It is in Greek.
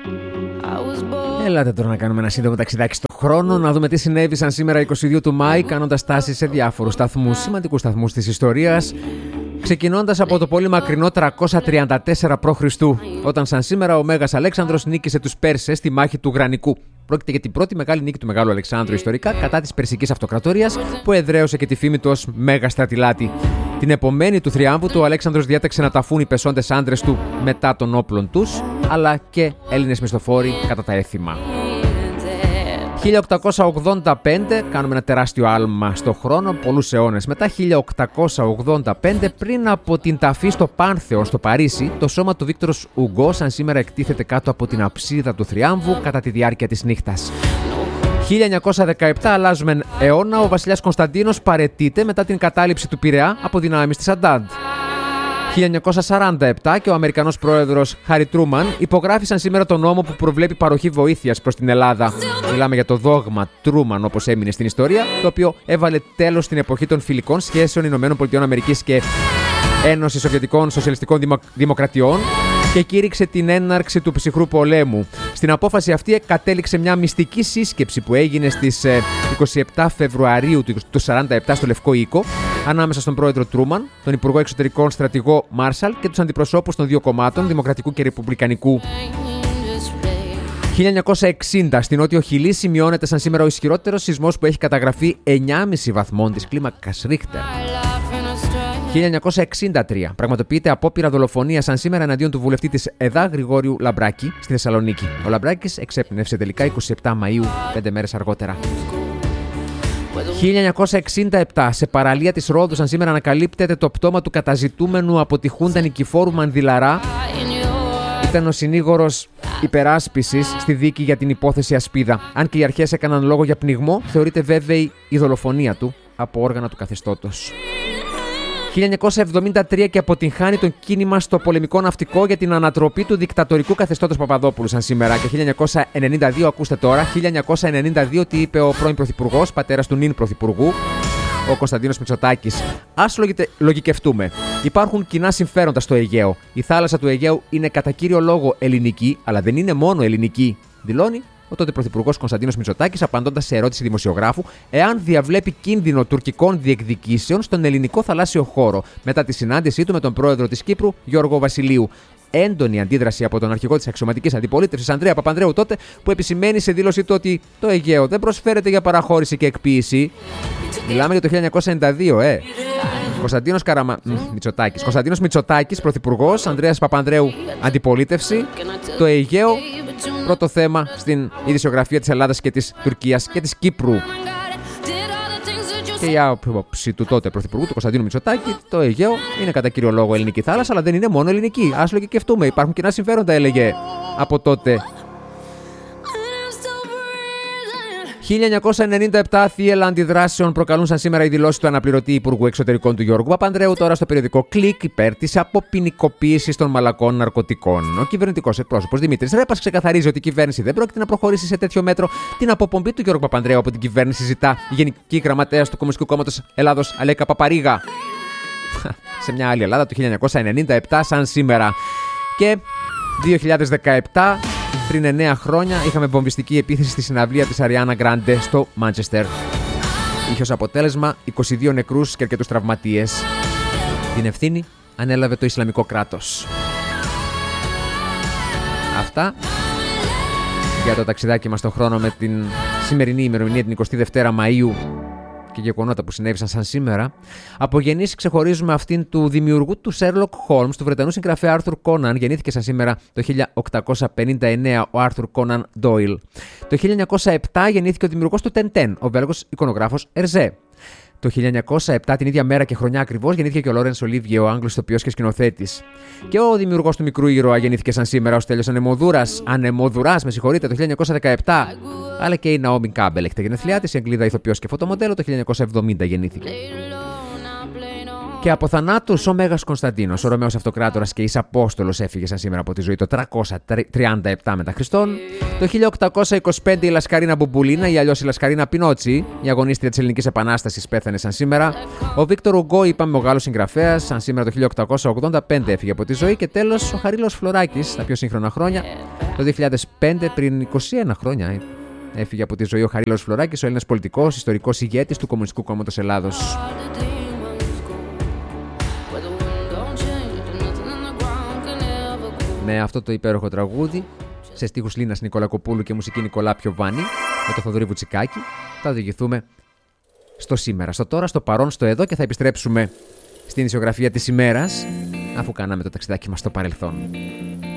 Ελάτε τώρα να κάνουμε ένα σύντομο ταξιδάκι στον χρόνο, να δούμε τι συνέβησαν σήμερα 22 του Μάη, κάνοντας στάσεις σε διάφορους σταθμούς, σημαντικούς σταθμούς της ιστορίας, ξεκινώντας από το πολύ μακρινό 334 π.Χ., όταν σαν σήμερα ο Μέγας Αλέξανδρος νίκησε τους Πέρσες στη μάχη του Γρανικού. Πρόκειται για την πρώτη μεγάλη νίκη του Μεγάλου Αλεξάνδρου ιστορικά κατά της Περσικής Αυτοκρατορίας, που εδραίωσε και τη φήμη του ως Μέγα Στρατηλάτη. Την επομένη του θριάμβου του, ο Αλέξανδρος διέταξε να ταφούν οι πεσόντες άντρες του μετά των όπλων τους, αλλά και Έλληνες μισθοφόροι κατά τα έθιμα. 1885, κάνουμε ένα τεράστιο άλμα στο χρόνο, πολλούς αιώνες μετά. 1885, πριν από την ταφή στο Πάνθεο στο Παρίσι, το σώμα του Βίκτορος Ουγκό σαν σήμερα εκτίθεται κάτω από την αψίδα του θριάμβου κατά τη διάρκεια της νύχτας. 1917, αλλάζουμε αιώνα, ο βασιλιάς Κωνσταντίνος παραιτείται μετά την κατάληψη του Πειραιά από δυνάμεις της Αντάντ. 1947 και ο Αμερικανός πρόεδρος Χάρι Τρούμαν υπογράφησαν σήμερα τον νόμο που προβλέπει παροχή βοήθειας προς την Ελλάδα. Μιλάμε για το δόγμα Τρούμαν, όπως έμεινε στην ιστορία, το οποίο έβαλε τέλος στην εποχή των φιλικών σχέσεων ΗΠΑ και Ένωσης Σοβιετικών Σοσιαλιστικών Δημοκρατιών και κήρυξε την έναρξη του ψυχρού πολέμου. Στην απόφαση αυτή κατέληξε μια μυστική σύσκεψη που έγινε στις 27 Φεβρουαρίου του 1947 στο Λευκό Οίκο, ανάμεσα στον πρόεδρο Τρούμαν, τον υπουργό εξωτερικών στρατηγό Μάρσαλ και τους αντιπροσώπους των δύο κομμάτων, Δημοκρατικού και Ρεπουμπλικανικού. 1960, στην Νότιο Χιλή, σημειώνεται σαν σήμερα ο ισχυρότερος σεισμός που έχει καταγραφεί 9,5 βαθμών της κλίμακας Ρίχτερ. 1963, πραγματοποιείται απόπειρα δολοφονία σαν σήμερα εναντίον του βουλευτή της ΕΔΑ Γρηγόριου Λαμπράκη στη Θεσσαλονίκη. Ο Λαμπράκης εξέπνευσε τελικά 27 Μαΐου, 5 μέρες αργότερα. 1967, σε παραλία της Ρόδου σαν σήμερα ανακαλύπτεται το πτώμα του καταζητούμενου από τη Χούντα Νικηφόρου Μανδυλαρά. Ήταν ο συνήγορος υπεράσπισης στη δίκη για την υπόθεση Ασπίδα. Αν και οι αρχές έκαναν λόγο για πνιγμό, θεωρείται βέβαιη η δολοφονία του από όργανα του καθεστώτος. 1973 και αποτυγχάνει το κίνημα στο πολεμικό ναυτικό για την ανατροπή του δικτατορικού καθεστώτος Παπαδόπουλου σαν σήμερα. Και 1992, ακούστε τώρα, 1992 τι είπε ο πρώην Πρωθυπουργός, πατέρας του νυν Πρωθυπουργού, ο Κωνσταντίνος Μητσοτάκης. Ας λογικευτούμε. Υπάρχουν κοινά συμφέροντα στο Αιγαίο. Η θάλασσα του Αιγαίου είναι κατά κύριο λόγο ελληνική, αλλά δεν είναι μόνο ελληνική, δηλώνει ο τότε Πρωθυπουργός Κωνσταντίνος Μητσοτάκης, απαντώντας σε ερώτηση δημοσιογράφου εάν διαβλέπει κίνδυνο τουρκικών διεκδικήσεων στον ελληνικό θαλάσσιο χώρο, μετά τη συνάντησή του με τον πρόεδρο της Κύπρου, Γιώργο Βασιλείου. Έντονη αντίδραση από τον αρχηγό της αξιωματικής αντιπολίτευσης, Ανδρέα Παπανδρέου, τότε, που επισημαίνει σε δήλωσή του ότι το Αιγαίο δεν προσφέρεται για παραχώρηση και εκποίηση. Μιλάμε για το 1992, Κωνσταντίνος Μητσοτάκης, πρωθυπουργός, Ανδρέας Παπανδρέου, αντιπολίτευση. Το Αιγαίο, πρώτο θέμα στην ειδησιογραφία της Ελλάδας και της Τουρκίας και της Κύπρου. Και η άποψη του τότε πρωθυπουργού, του Κωνσταντίνου Μητσοτάκη, το Αιγαίο είναι κατά κύριο λόγο ελληνική θάλασσα, αλλά δεν είναι μόνο ελληνική. Ας λογικευτούμε, υπάρχουν κοινά συμφέροντα, έλεγε από τότε. 1997 θύελλα αντιδράσεων προκαλούν σαν σήμερα οι δηλώσεις του αναπληρωτή Υπουργού Εξωτερικών του Γιώργου Παπανδρέου, τώρα στο περιοδικό Κλικ, υπέρ της αποποινικοποίησης των μαλακών ναρκωτικών. Ο κυβερνητικός εκπρόσωπος Δημήτρης Ρέπας ξεκαθαρίζει ότι η κυβέρνηση δεν πρόκειται να προχωρήσει σε τέτοιο μέτρο. Την αποπομπή του Γιώργου Παπανδρέου από την κυβέρνηση ζητά η Γενική Γραμματέας του Κομμουνιστικού Κόμματος Ελλάδος Αλέκα Παπαρίγα. Σε μια άλλη Ελλάδα, το 1997, σαν σήμερα. Και 2017. Πριν 9 χρόνια είχαμε βομβιστική επίθεση στη συναυλία της Αριάνα Γκράντε στο Μάντσεστερ. Είχε ως αποτέλεσμα 22 νεκρούς και αρκετούς τραυματίες. Την ευθύνη ανέλαβε το Ισλαμικό κράτος. Αυτά για το ταξιδάκι μας στον χρόνο με την σημερινή ημερομηνία, την 22 Μαΐου, και γεγονότα που συνέβησαν σαν σήμερα. Από γεννήσεις ξεχωρίζουμε αυτήν του δημιουργού του Sherlock Holmes, του Βρετανού συγγραφέα Arthur Conan. Γεννήθηκε σαν σήμερα το 1859 ο Arthur Conan Doyle. Το 1907 γεννήθηκε ο δημιουργός του Τεντέν, ο Βέλγος εικονογράφος Ερζέ. Το 1907, την ίδια μέρα και χρονιά ακριβώς, γεννήθηκε και ο Λόρενς Ολίβιε, ο Άγγλος ηθοποιός και σκηνοθέτης. Και ο δημιουργός του Μικρού Ήρωα γεννήθηκε σαν σήμερα, ο Στέλιος Ανεμοδουράς, με συγχωρείτε, το 1917. Αλλά και η Ναόμι Κάμπελ έχει τα γενέθλιά της, η Αγγλίδα ηθοποιός και φωτομοντέλο, το 1970 γεννήθηκε. Και από θανάτους ο Μέγας Κωνσταντίνος, ο Ρωμαίος Αυτοκράτορας και εις Απόστολος, έφυγε σαν σήμερα από τη ζωή το 337 μετά Χριστόν. Το 1825 η Λασκαρίνα Μπουμπουλίνα, ή αλλιώς η Λασκαρίνα Πινότσι, η αγωνίστρια της Ελληνικής Επανάστασης, πέθανε σαν σήμερα. Ο Βίκτορ Ουγκό, είπαμε, ο Γάλλος συγγραφέας, σαν σήμερα το 1885 έφυγε από τη ζωή. Και τέλος ο Χαρίλαος Φλωράκης, στα πιο σύγχρονα χρόνια, Το 2005, πριν 21 χρόνια, έφυγε από τη ζωή ο Χαρίλαος Φλωράκης, ο Έλληνας πολιτικός, ιστορικός ηγέτης του Κομμουνιστικού Κόμματος Ελλάδος. Με αυτό το υπέροχο τραγούδι, σε στίχους Λίνας Νικολακοπούλου και μουσική Νικολά Πιοβάνη, με το Θοδωρή Βουτσικάκη, θα οδηγηθούμε στο σήμερα, στο τώρα, στο παρόν, στο εδώ και θα επιστρέψουμε στην ισιογραφία της ημέρας, αφού κάναμε το ταξιδάκι μας στο παρελθόν.